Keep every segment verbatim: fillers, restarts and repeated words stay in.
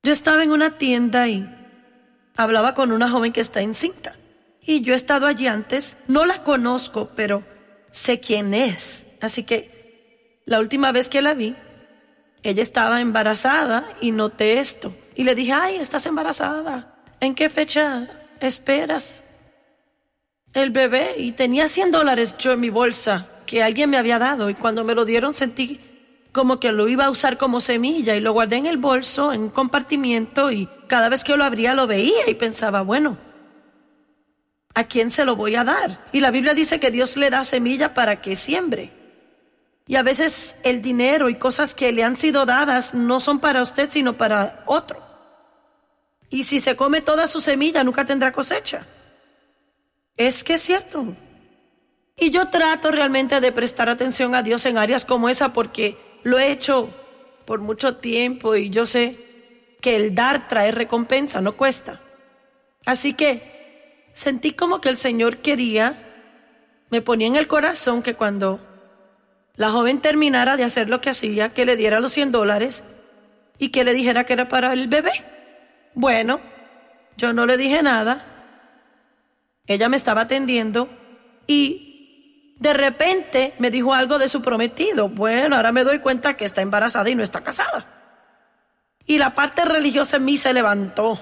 Yo estaba en una tienda y hablaba con una joven que está encinta. Y yo he estado allí antes, no la conozco, pero sé quién es. Así que la última vez que la vi, ella estaba embarazada y noté esto. Y le dije, ay, estás embarazada. ¿En qué fecha esperas el bebé? Y tenía cien dólares yo en mi bolsa que alguien me había dado. Y cuando me lo dieron sentí como que lo iba a usar como semilla. Y lo guardé en el bolso, en un compartimiento. Y cada vez que yo lo abría lo veía y pensaba, bueno, ¿a quién se lo voy a dar? Y la Biblia dice que Dios le da semilla para que siembre. Y a veces el dinero y cosas que le han sido dadas no son para usted, sino para otro. Y si se come toda su semilla, nunca tendrá cosecha. Es que es cierto. Y yo trato realmente de prestar atención a Dios en áreas como esa porque lo he hecho por mucho tiempo y yo sé que el dar trae recompensa, no cuesta. Así que sentí como que el Señor quería, me ponía en el corazón que cuando la joven terminara de hacer lo que hacía, que le diera los cien dólares y que le dijera que era para el bebé. Bueno, yo no le dije nada. Ella me estaba atendiendo y de repente me dijo algo de su prometido. Bueno, ahora me doy cuenta que está embarazada y no está casada. Y la parte religiosa en mí se levantó.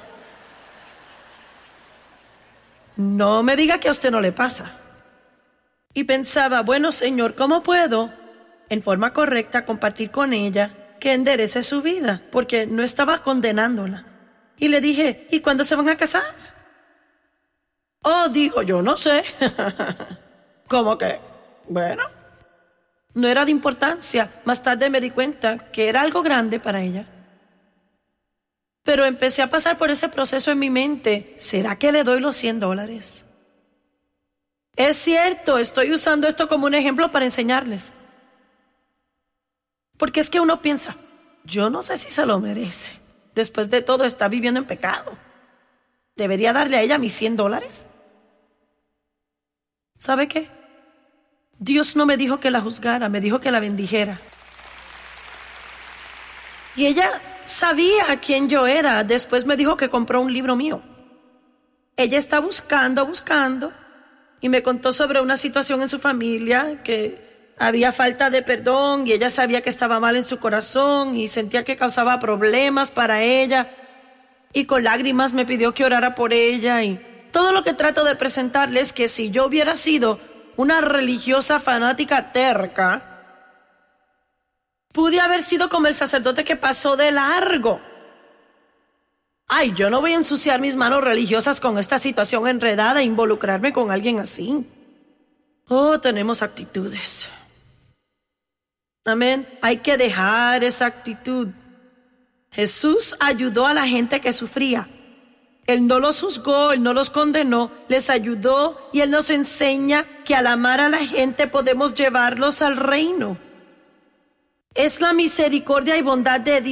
No me diga que a usted no le pasa. Y pensaba, bueno, Señor, ¿cómo puedo en forma correcta compartir con ella que enderece su vida? Porque no estaba condenándola. Y le dije, ¿y cuándo se van a casar? Oh, dijo, yo no sé. ¿Cómo que? Bueno, no era de importancia. Más tarde me di cuenta que era algo grande para ella. Pero empecé a pasar por ese proceso en mi mente. ¿Será que le doy los cien dólares? Es cierto, estoy usando esto como un ejemplo para enseñarles. Porque es que uno piensa, yo no sé si se lo merece. Después de todo está viviendo en pecado. ¿Debería darle a ella mis cien dólares? ¿Sabe qué? Dios no me dijo que la juzgara, me dijo que la bendijera. Y ella sabía quién yo era. Después me dijo que compró un libro mío. Ella está buscando, buscando. Y me contó sobre una situación en su familia, que había falta de perdón y ella sabía que estaba mal en su corazón y sentía que causaba problemas para ella. Y con lágrimas me pidió que orara por ella. Y todo lo que trato de presentarle es que si yo hubiera sido una religiosa fanática terca, pude haber sido como el sacerdote que pasó de largo. Ay, yo no voy a ensuciar mis manos religiosas con esta situación enredada e involucrarme con alguien así. Oh, tenemos actitudes. Amén. Hay que dejar esa actitud. Jesús ayudó a la gente que sufría. Él no los juzgó, Él no los condenó, les ayudó y Él nos enseña que al amar a la gente podemos llevarlos al reino. Es la misericordia y bondad de Dios